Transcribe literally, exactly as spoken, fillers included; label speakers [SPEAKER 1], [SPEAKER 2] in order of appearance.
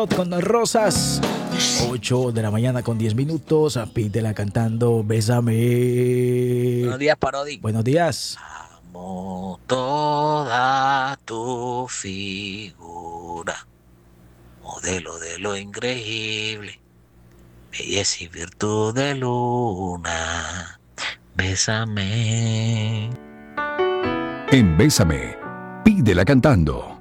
[SPEAKER 1] Con rosas, ocho de la mañana con diez minutos. Pídela cantando Bésame.
[SPEAKER 2] Buenos días, Parodi.
[SPEAKER 1] Buenos días.
[SPEAKER 2] Amo toda tu figura, modelo de lo increíble, belleza y virtud de luna. Bésame.
[SPEAKER 3] En Bésame, pídela cantando.